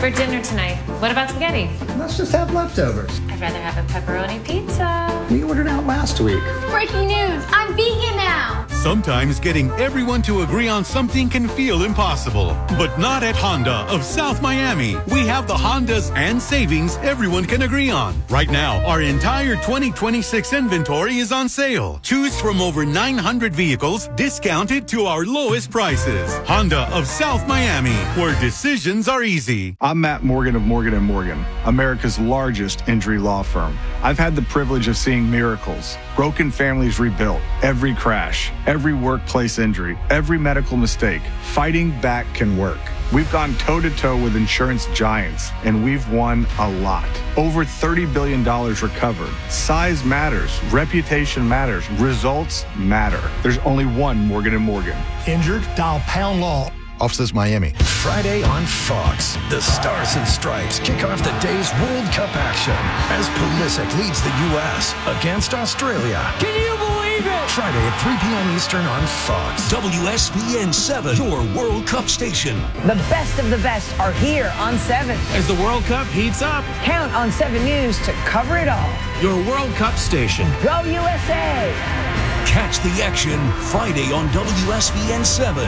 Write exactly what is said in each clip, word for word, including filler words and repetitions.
For dinner tonight, what about spaghetti? Let's just have leftovers. I'd rather have a pepperoni pizza. We ordered out last week. Breaking news, I'm vegan now. Sometimes getting everyone to agree on something can feel impossible, but not at Honda of South Miami. We have the Hondas and savings everyone can agree on. Right now, our entire twenty twenty-six inventory is on sale. Choose from over nine hundred vehicles discounted to our lowest prices. Honda of South Miami, where decisions are easy. I'm Matt Morgan of Morgan and Morgan, America's largest injury law firm. I've had the privilege of seeing miracles, broken families rebuilt, every crash, every workplace injury, every medical mistake. Fighting back can work. We've gone toe-to-toe with insurance giants, and we've won a lot. Over thirty billion dollars recovered. Size matters. Reputation matters. Results matter. There's only one Morgan and Morgan. Injured? Dial Pound Law. Offices Miami. Friday on Fox, the Stars and Stripes kick off the day's World Cup action as Pulisic leads the U S against Australia. Can you believe it? Friday at three p.m. Eastern on Fox. W S B N seven, your World Cup station. The best of the best are here on seven. As the World Cup heats up, count on seven News to cover it all. Your World Cup station. Go U S A! Catch the action Friday on W S B N seven.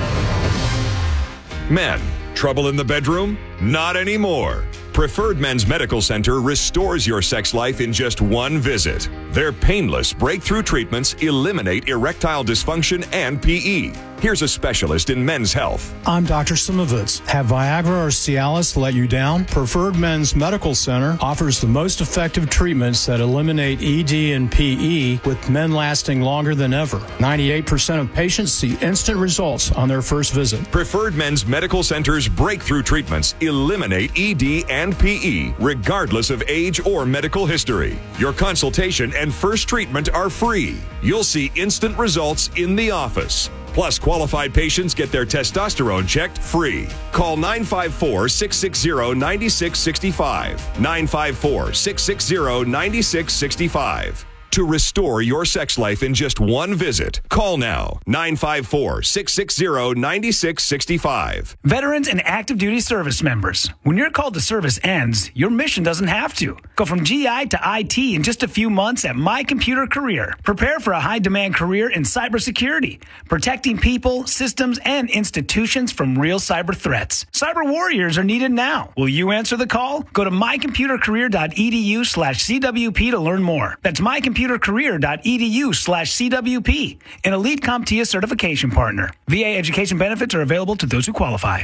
Men, trouble in the bedroom? Not anymore. Preferred Men's Medical Center restores your sex life in just one visit. Their painless breakthrough treatments eliminate erectile dysfunction and P E. Here's a specialist in men's health. I'm Doctor Simovitz. Have Viagra or Cialis let you down? Preferred Men's Medical Center offers the most effective treatments that eliminate E D and P E, with men lasting longer than ever. ninety-eight percent of patients see instant results on their first visit. Preferred Men's Medical Center's breakthrough treatments eliminate E D and P E, regardless of age or medical history. Your consultation and first treatment are free. You'll see instant results in the office. Plus, qualified patients get their testosterone checked free. Call nine five four, six six zero, nine six six five. nine five four, six six zero, nine six six five. To restore your sex life in just one visit, call now. nine five four, six six zero, nine six six five. Veterans and active duty service members, when your call to service ends, your mission doesn't have to. Go from G I to I T in just a few months at My Computer Career. Prepare for a high-demand career in cybersecurity, protecting people, systems, and institutions from real cyber threats. Cyber warriors are needed now. Will you answer the call? Go to mycomputercareer.edu slash CWP to learn more. That's mycomputercareer.edu slash CWP, an Elite CompTIA certification partner. V A education benefits are available to those who qualify.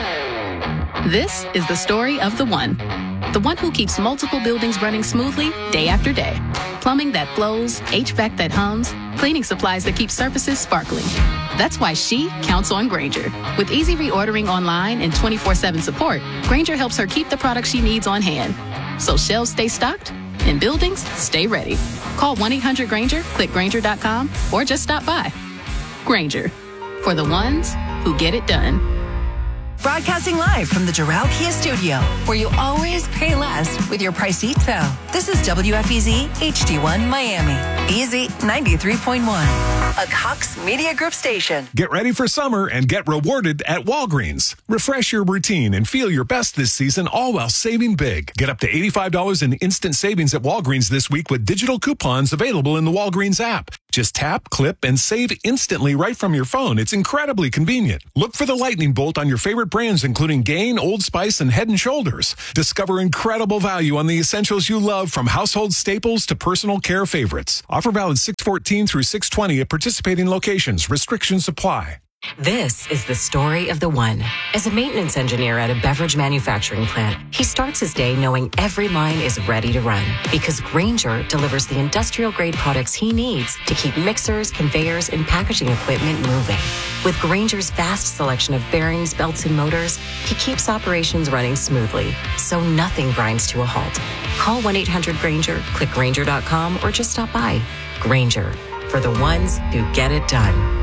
This is the story of the one. The one who keeps multiple buildings running smoothly day after day. Plumbing that flows, H V A C that hums, cleaning supplies that keep surfaces sparkling. That's why she counts on Grainger. With easy reordering online and twenty-four seven support, Grainger helps her keep the products she needs on hand. So shelves stay stocked and buildings stay ready. Call one eight hundred Grainger, click Grainger dot com, or just stop by. Grainger, for the ones who get it done. Broadcasting live from the Doral Kia Studio, where you always pay less with your Pricito. This is W F E Z H D one Miami. Easy ninety-three point one. A Cox Media Group station. Get ready for summer and get rewarded at Walgreens. Refresh your routine and feel your best this season, all while saving big. Get up to eighty-five dollars in instant savings at Walgreens this week with digital coupons available in the Walgreens app. Just tap, clip, and save instantly right from your phone. It's incredibly convenient. Look for the lightning bolt on your favorite brands, including Gain, Old Spice, and Head and Shoulders. Discover incredible value on the essentials you love, from household staples to personal care favorites. Offer valid six fourteen through six twenty at participating locations. Restrictions apply. This is the story of the one. As a maintenance engineer at a beverage manufacturing plant, he starts his day knowing every line is ready to run, because Grainger delivers the industrial-grade products he needs to keep mixers, conveyors, and packaging equipment moving. With Grainger's vast selection of bearings, belts, and motors, he keeps operations running smoothly, so nothing grinds to a halt. Call one eight hundred Grainger, click Grainger dot com, or just stop by. Grainger, for the ones who get it done.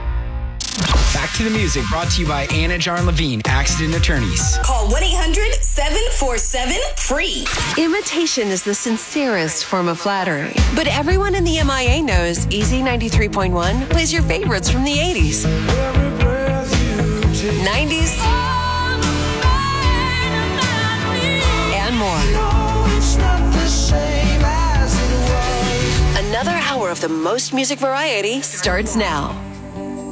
Back to the music, brought to you by Anna Jarn Levine, Accident Attorneys. Call one eight hundred, seven four seven, free. Imitation is the sincerest form of flattery. But everyone in the M I A knows Easy ninety-three point one plays your favorites from the eighties, nineties, more. Another hour of the most music variety starts now.